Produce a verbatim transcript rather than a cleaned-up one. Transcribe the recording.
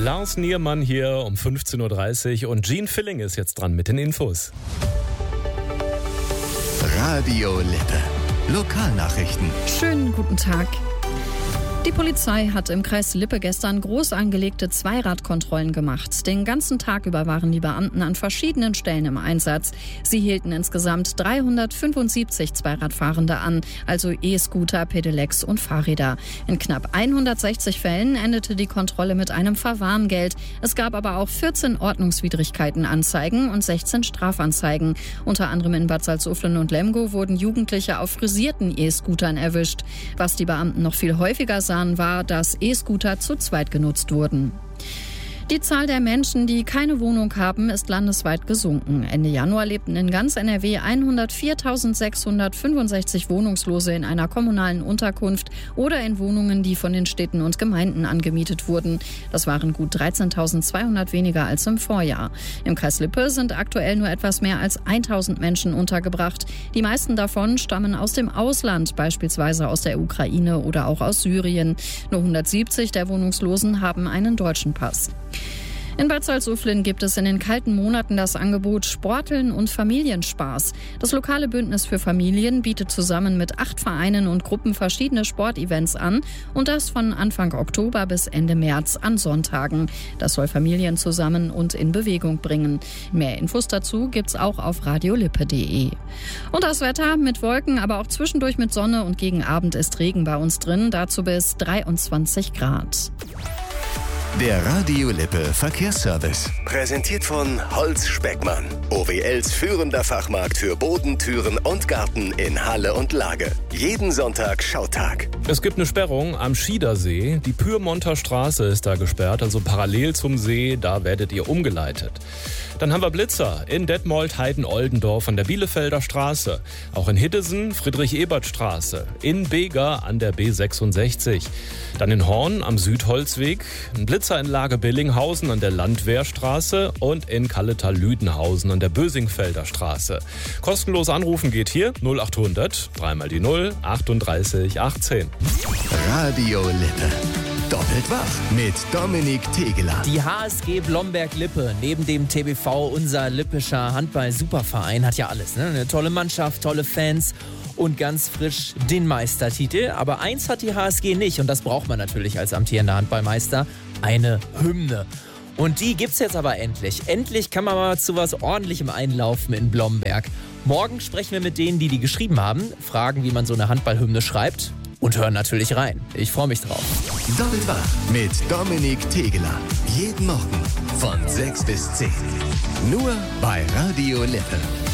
Lars Niermann hier um fünfzehn Uhr dreißig und Gene Filling ist jetzt dran mit den Infos. Radio Lippe. Lokalnachrichten. Schönen guten Tag. Die Polizei hat im Kreis Lippe gestern groß angelegte Zweiradkontrollen gemacht. Den ganzen Tag über waren die Beamten an verschiedenen Stellen im Einsatz. Sie hielten insgesamt dreihundertfünfundsiebzig Zweiradfahrende an, also E-Scooter, Pedelecs und Fahrräder. In knapp hundertsechzig Fällen endete die Kontrolle mit einem Verwarngeld. Es gab aber auch vierzehn Ordnungswidrigkeitenanzeigen und sechzehn Strafanzeigen. Unter anderem in Bad Salzuflen und Lemgo wurden Jugendliche auf frisierten E-Scootern erwischt. Was die Beamten noch viel häufiger sahen, war, dass E-Scooter zu zweit genutzt wurden. Die Zahl der Menschen, die keine Wohnung haben, ist landesweit gesunken. Ende Januar lebten in ganz N R W hundertviertausendsechshundertfünfundsechzig Wohnungslose in einer kommunalen Unterkunft oder in Wohnungen, die von den Städten und Gemeinden angemietet wurden. Das waren gut dreizehntausendzweihundert weniger als im Vorjahr. Im Kreis Lippe sind aktuell nur etwas mehr als tausend Menschen untergebracht. Die meisten davon stammen aus dem Ausland, beispielsweise aus der Ukraine oder auch aus Syrien. Nur hundertsiebzig der Wohnungslosen haben einen deutschen Pass. In Bad Salzuflen gibt es in den kalten Monaten das Angebot Sporteln und Familienspaß. Das lokale Bündnis für Familien bietet zusammen mit acht Vereinen und Gruppen verschiedene Sportevents an und das von Anfang Oktober bis Ende März an Sonntagen. Das soll Familien zusammen und in Bewegung bringen. Mehr Infos dazu gibt's auch auf radiolippe punkt de. Und das Wetter mit Wolken, aber auch zwischendurch mit Sonne und gegen Abend ist Regen bei uns drin, dazu bis dreiundzwanzig Grad. Der Radio Lippe Verkehrsservice. Präsentiert von Holz Speckmann. O W Ls führender Fachmarkt für Boden, Türen und Garten in Halle und Lage. Jeden Sonntag Schautag. Es gibt eine Sperrung am Schiedersee. Die Pyrmonter Straße ist da gesperrt, also parallel zum See. Da werdet ihr umgeleitet. Dann haben wir Blitzer in Detmold, Heiden-Oldendorf an der Bielefelder Straße. Auch in Hiddesen, Friedrich-Ebert-Straße. In Beger an der B sechsundsechzig. Dann in Horn am Südholzweg. Ein Blitzer in Lage Billinghausen an der Landwehrstraße und in Kalletal-Lüdenhausen an der Bösingfelder Straße. Kostenlos anrufen geht hier null achthundert, dreimal die null, achtunddreißig achtzehn. Radio Lippe. Doppelt wach mit Dominik Tegeler. Die H S G Blomberg-Lippe, neben dem T B V, unser lippischer Handball-Superverein, hat ja alles. Ne? Eine tolle Mannschaft, tolle Fans und ganz frisch den Meistertitel. Aber eins hat die H S G nicht und das braucht man natürlich als amtierender Handballmeister, eine Hymne. Und die gibt's jetzt aber endlich. Endlich kann man mal zu was Ordentlichem einlaufen in Blomberg. Morgen sprechen wir mit denen, die die geschrieben haben, fragen, wie man so eine Handballhymne schreibt. Und hören natürlich rein. Ich freue mich drauf. Doppelt wach mit Dominik Tegeler. Jeden Morgen von sechs bis zehn. Nur bei Radio Lippe.